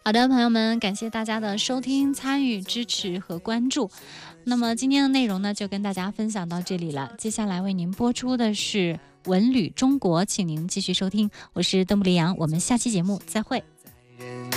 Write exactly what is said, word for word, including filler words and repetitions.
好的，朋友们，感谢大家的收听、参与、支持和关注。那么今天的内容呢，就跟大家分享到这里了。接下来为您播出的是文旅中国，请您继续收听。我是邓布利杨，我们下期节目再会。